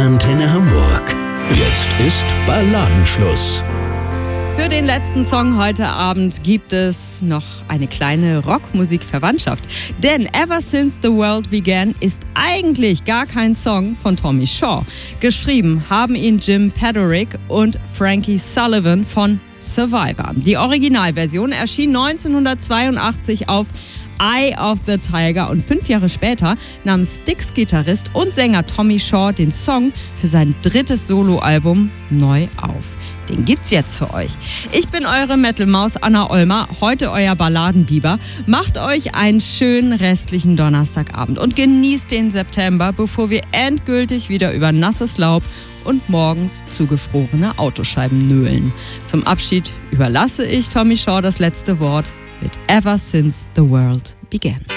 Antenne Hamburg. Jetzt ist Balladenschluss. Für den letzten Song heute Abend gibt es noch eine kleine Rockmusikverwandtschaft. Denn Ever Since the World Began ist eigentlich gar kein Song von Tommy Shaw. Geschrieben haben ihn Jim Paddorick und Frankie Sullivan von Survivor. Die Originalversion erschien 1982 auf Eye of the Tiger und 5 Jahre später nahm Styx-Gitarrist und Sänger Tommy Shaw den Song für sein drittes Soloalbum neu auf. Den gibt's jetzt für euch. Ich bin eure Metal-Maus Anna Ollmer, heute euer Balladenbiber. Macht euch einen schönen restlichen Donnerstagabend und genießt den September, bevor wir endgültig wieder über nasses Laub und morgens zugefrorene Autoscheiben nöhlen. Zum Abschied überlasse ich Tommy Shaw das letzte Wort mit Ever Since the World Began.